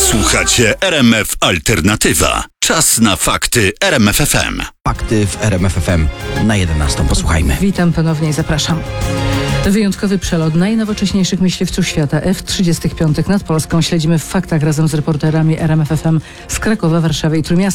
Słuchacie RMF Alternatywa. Czas na fakty RMF FM. Fakty w RMF FM na 11. Posłuchajmy. Witam ponownie i zapraszam. Wyjątkowy przelot najnowocześniejszych myśliwców świata F-35 nad Polską śledzimy w faktach razem z reporterami RMF FM z Krakowa, Warszawy i Trójmiasta.